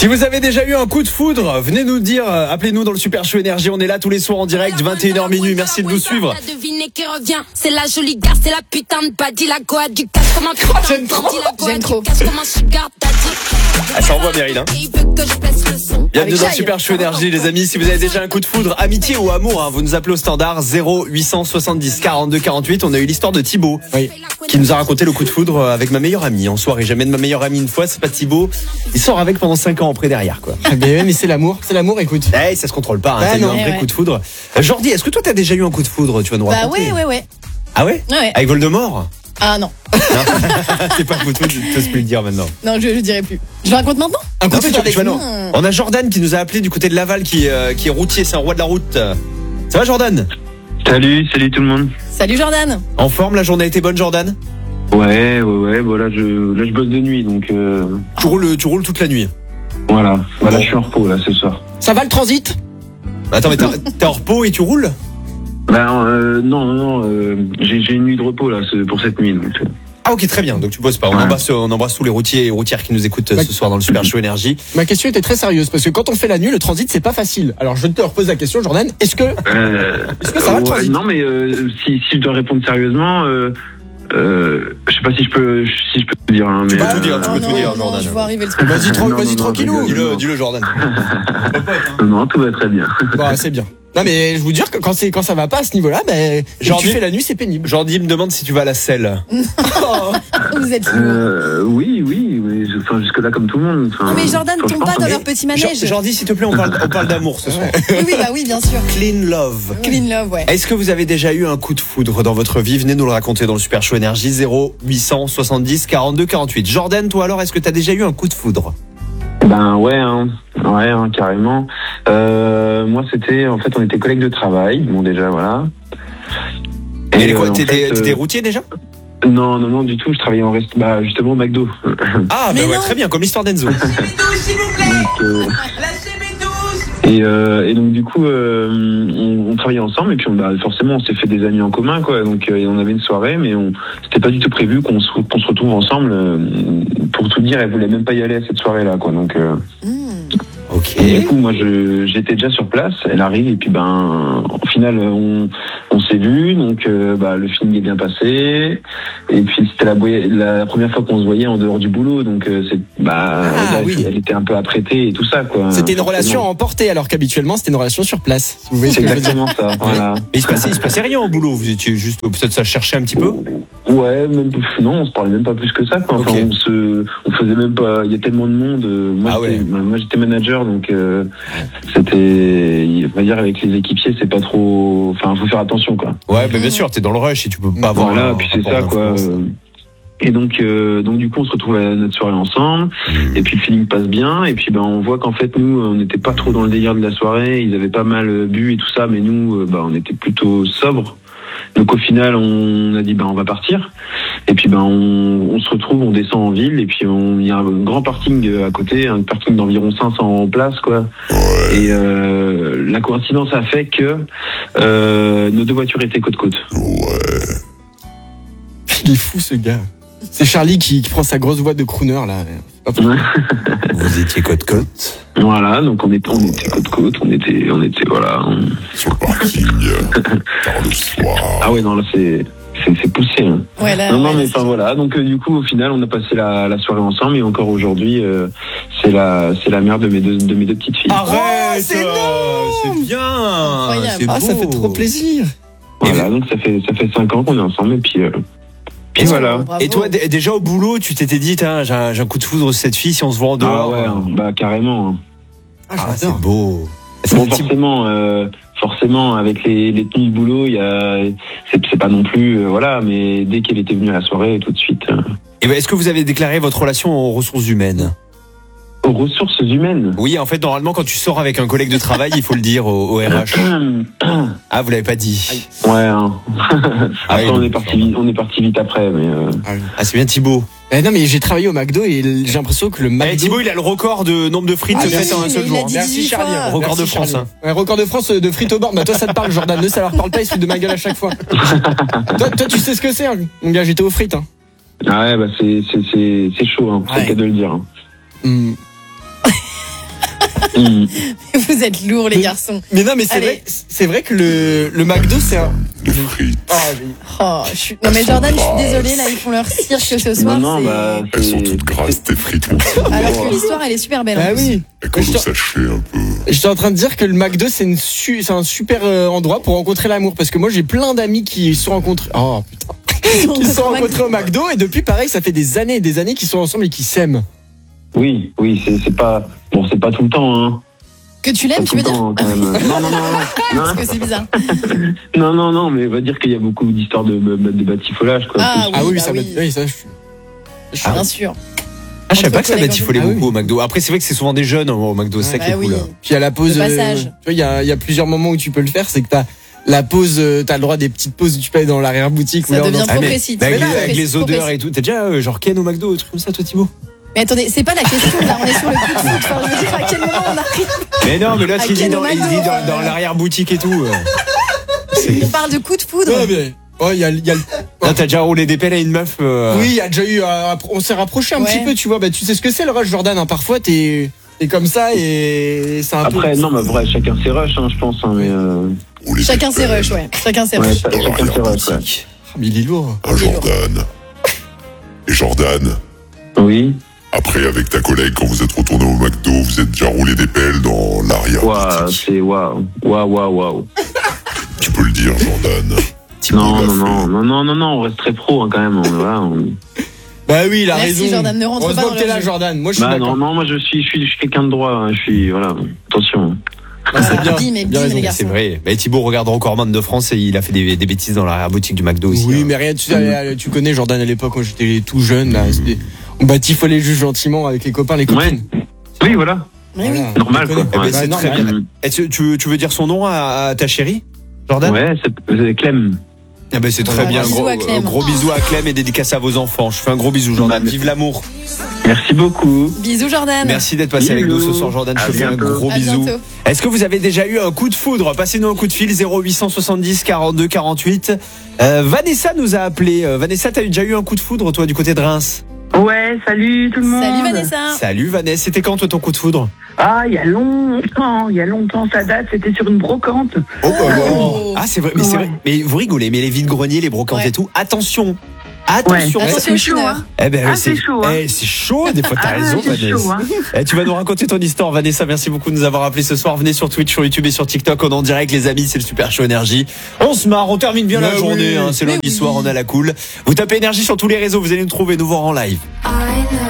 Si vous avez déjà eu un coup de foudre, venez nous dire, appelez-nous dans le Super Show Énergie, on est là tous les soirs en direct, 21h minuit, merci de nous suivre. La devinée qui revient, c'est la jolie gare, c'est la putain de badie, la goa du casse comme un putain. J'aime trop. Comme un sugar daddy. Ah, ça envoie Meryl, hein. Et il veut que je baisse le son. Bienvenue Avec dans le Shai. Super Show Énergie, les amis. Si vous avez déjà un coup de foudre, amitié ou amour, hein, vous nous appelez au standard 0870 42 48. On a eu l'histoire de Thibaut, qui nous a raconté le coup de foudre avec ma meilleure amie en soirée. J'amène ma meilleure amie une fois, c'est pas Thibaut. Il sort avec pendant 5 ans après derrière, quoi. Mais c'est l'amour, écoute. Eh, ça se contrôle pas, hein. Bah T'as eu non. un vrai Ouais. coup de foudre. Jordi, est-ce que toi t'as déjà eu un coup de foudre? Tu vas nous Bah raconter. ouais. Ah ouais? Ouais. Avec Voldemort? Ah non, C'est pas un coup de foudre, tu peux plus le dire maintenant. non, je dirais plus. Je raconte maintenant. Un coup Non, de mais foudre tu vois, non. Hmm. On a Jordan qui nous a appelé du côté de Laval, qui est routier, c'est un roi de la route. Ça va Jordan? Salut tout le monde. Salut Jordan. En forme, la journée a été bonne Jordan? Ouais, voilà, je bosse de nuit, donc Tu roules toute la nuit. voilà, Bon. je suis en repos là ce soir. Ça va le transit? Attends, mais t'es en repos et tu roules? Non, j'ai une nuit de repos là pour cette nuit, donc. Ah ok, très bien, donc tu bosses pas. On Ouais. embrasse tous les routiers et routières qui nous écoutent ce soir dans le Super Show Énergie. Ma question était très sérieuse parce que quand on fait la nuit, le transit c'est pas facile. Alors je te repose la question, Jordan. Est-ce que ça va le transit? Non, mais si je dois répondre sérieusement, je sais pas si je peux te dire. Hein, mais, peux tout dire, tu Oh peux non, tout dire, non, Jordan. je vois arriver le truc. Non, tranquillou. non. Dis-le Jordan. Non, tout va très bien. Bah, c'est bien. Non mais je vous dire que quand ça va pas à ce niveau-là, ben Jordi- tu fais la nuit, c'est pénible. Jordi me demande si tu vas à la selle. Vous êtes fous. Oui, enfin jusque là comme tout le monde. Enfin, Non mais Jordan enfin, je tombe pense, pas dans hein. leur petit manège. Jordi, s'il te plaît, on parle d'amour ce soir. Oui, bah oui, bien sûr. Clean love. Clean love, ouais. Est-ce que vous avez déjà eu un coup de foudre dans votre vie? Venez nous le raconter dans le Super Show Énergie 0870 42 48. Jordan, toi alors, est-ce que tu as déjà eu un coup de foudre? Ben ouais, carrément. Moi c'était, en fait, on était collègues de travail, bon déjà voilà. Et en fait, t'étais routier déjà? Non, du tout. Je travaillais en justement au McDo. Ah, Mais bah ouais, non. très bien, comme l'histoire d'Enzo. Donc, et donc du coup, on travaillait ensemble et puis forcément on s'est fait des amis en commun quoi. Donc on avait une soirée, mais c'était pas du tout prévu qu'on se retrouve ensemble. Pour tout dire, elle voulait même pas y aller à cette soirée là quoi. Donc Ok. et du coup, moi, j'étais déjà sur place. Elle arrive et puis au final, on s'est vu. Donc, le film est bien passé. Et puis c'était la première fois qu'on se voyait en dehors du boulot. Donc, oui. elle était un peu apprêtée et tout ça, quoi. C'était une Forcément. relation emportée alors qu'habituellement c'était une relation sur place. Si vous voyez ce C'est que je veux dire. exactement ça. Voilà. Et il se passait rien au boulot. Vous étiez juste, peut-être ça cherchait un petit peu. Ouais, non, on se parlait même pas plus que ça, quoi. Enfin, Ok. on faisait même pas. Il y a tellement de monde. Moi, j'étais manager, donc c'était. On va dire avec les équipiers, c'est pas trop. Enfin, faut faire attention, quoi. Ouais, bah bien sûr, t'es dans le rush et tu peux pas avoir. Voilà, un puis c'est rapport ça, quoi. d'influence. Et donc du coup, on se retrouve à notre soirée ensemble. Et puis le feeling passe bien. Et puis on voit qu'en fait nous, on n'était pas trop dans le délire de la soirée. Ils avaient pas mal bu et tout ça, mais nous, on était plutôt sobres. Donc au final, on a dit on va partir. Et puis on se retrouve, on descend en ville et puis il y a un grand parking à côté, un parking d'environ 500 places quoi. Et la coïncidence a fait que nos deux voitures étaient côte à côte. Il est fou ce gars. C'est Charlie qui prend sa grosse voix de crooner là. Hop. Vous étiez côte-côte. Voilà, donc on était côte-côte, on était voilà. Sur le parking, tard le soir. Ah ouais, non là c'est poussé. Hein. Ouais, là, Non ouais, mais là, enfin voilà, donc du coup au final on a passé la soirée ensemble et encore aujourd'hui c'est la mère de mes deux petites filles. Arrête, c'est énorme. c'est bien. Incroyable. C'est Ah, ça beau. fait trop plaisir. Voilà, donc ça fait 5 ans qu'on est ensemble et puis voilà. Bravo. Et toi, déjà au boulot, tu t'étais dit, j'ai un coup de foudre sur cette fille si on se voit en Ah dehors. ouais, carrément. Hein. Ah, c'est beau. Bon, forcément, avec les tenues de boulot, c'est pas non plus, voilà, mais dès qu'elle était venue à la soirée, tout de suite. Et est-ce que vous avez déclaré votre relation aux ressources humaines? Aux ressources humaines. Oui, en fait, normalement, quand tu sors avec un collègue de travail, il faut le dire au RH. Ah, vous l'avez pas dit. Ouais. Hein. Après, oui, on est parti vite après, mais. Ah, c'est bien Thibaut. Non mais j'ai travaillé au McDo et j'ai l'impression que le McDo. Thibaut, il a le record de nombre de frites Ah, faites merci, en un mais seul il a jour. dit Merci 10 Charlie. fois. Record de Merci, France, Charlie. Ouais, record de France de frites au bord. Bah toi ça te parle Jordan, ça leur parle pas, ils se foutent de ma gueule à chaque fois. toi tu sais ce que c'est, hein. Mon gars, j'étais aux frites. Hein. Ah ouais, c'est chaud, hein, c'est Ouais. le cas de le dire. Hein. Vous êtes lourds, les garçons. Mais non, mais Allez. c'est vrai que le McDo, c'est un. Les frites. Oh, non mais Jordan, je suis désolée, là ils font leur cirque ce soir. Non, bah, Elles sont toutes grasses, tes frites, mon petit. Alors que l'histoire, elle est super belle. en Ah plus. oui. Et qu'on nous sachez un peu. J'étais en train de dire que le McDo, c'est un super endroit pour rencontrer l'amour. Parce que moi, j'ai plein d'amis qui se sont rencontrés. Oh putain. Qui se sont rencontrés au McDo. Et depuis, pareil, ça fait des années et des années qu'ils sont ensemble et qu'ils s'aiment. Oui, c'est pas tout le temps, hein. Que tu Pas l'aimes, tout tu veux le dire? temps, quand même. Non. Parce que c'est bizarre. Non, mais on va dire qu'il y a beaucoup d'histoires de batifolage, quoi. Ah Ah oui, bah ça oui. oui, ça. Bien sûr. Ah, je savais pas que ça Entre batifolait collègues, beaucoup au McDo. Après, c'est vrai que c'est souvent des jeunes au McDo, c'est ça qui est Bah oui. cool. Puis à la pause. Le passage. Tu vois, il y a plusieurs moments où tu peux le faire. C'est que t'as la pause, t'as le droit des petites pauses où tu peux aller dans l'arrière-boutique. Ça ou là, devient dans- trop mais- précis. mais avec, C'est les, pas avec précis, les trop odeurs précis. et tout. T'as déjà genre Ken au McDo, un truc comme ça, toi, Thibaut? Mais attendez, c'est pas la question là, on est sur le coup de foot. Enfin, je veux dire, à quel moment on arrive? Mais non, mais l'autre, À il dit Ken au dans, McDo, dans l'arrière-boutique et tout. On parle de coup de foudre. Ouais, mais. Oh, il y a le. Non, t'as déjà roulé des pelles à une meuf. Oui, il y a déjà eu. On s'est rapproché un Ouais. petit peu, tu vois. Bah, tu sais ce que c'est le rush, Jordan. Hein. Parfois, t'es comme ça et c'est un Après, peu. non, mais vrai, chacun ses rushs, hein, je pense, hein, mais Ou les Chacun ses épelles. rushs, ouais. Chacun ses ouais, rushs. chacun ses rushs, ouais. Ah, mais il est lourd. Un Jordan. Et Jordan, Oui. après, avec ta collègue, quand vous êtes retourné au McDo, vous êtes déjà roulé des pelles dans l'arrière. Waouh, c'est waouh. Tu peux le dire, Jordan. Non, on reste très pro, hein, quand même. Bah oui, il a Merci, raison. Jordan, ne rentre Heureusement pas dans que t'es leur là, jeu. Jordan. Moi, je suis Bah d'accord. non, moi je suis quelqu'un de droit, hein, voilà, attention. Ah, c'est bien. Bim et Bien bim, raison. les C'est garçons. vrai. Mais Thibaut regarde Recordman de France et il a fait des bêtises dans l'arrière-boutique du McDo aussi. Oui, hein. mais rien, tu connais Jordan à l'époque quand j'étais tout jeune. Là, on batifolait juste gentiment avec les copains, les copines. Oui, voilà, Oui, oui. Voilà. normal, On quoi. connaît. Eh ben, Ouais. c'est non, très mais- bien. Est-ce que tu veux dire son nom à ta chérie, Jordan? Ouais, c'est Clem. Ah ben c'est très bien. Bisous à Clem. Gros bisous à Clem et dédicace à vos enfants. Je fais un gros bisou, Jordan. Vive l'amour. Merci beaucoup. Bisous, Jordan. Merci d'être passé avec nous ce soir, Jordan. Je À te fais un bientôt. gros À bisou. bientôt. Est-ce que vous avez déjà eu un coup de foudre? Passez-nous un coup de fil 0870 42 48. Vanessa nous a appelé. Vanessa, t'as déjà eu un coup de foudre toi du côté de Reims? Ouais, salut tout le monde. Salut Vanessa. Salut Vanessa, c'était quand toi ton coup de foudre? Ah, il y a longtemps, ça date, c'était sur une brocante. Oh. Ah c'est vrai, mais c'est Ouais. vrai. Mais vous rigolez, mais les vides-greniers, les brocantes Ouais. et tout, attention. Ouais. Attention. Attention, c'est chaud, Chineur. hein. Eh ben, Ah, c'est chaud, hein. c'est chaud, des fois t'as Ah, raison, c'est Vanessa. chaud, hein. Tu vas nous raconter ton histoire, Vanessa. Merci beaucoup de nous avoir appelé ce soir. Venez sur Twitch, sur YouTube et sur TikTok. On est en direct, les amis. C'est le Super Show Énergie. On se marre, on termine bien la Mais journée. oui. Hein. C'est Mais lundi oui. soir, on a la cool. Vous tapez Énergie sur tous les réseaux, vous allez nous trouver, nous voir en live. I know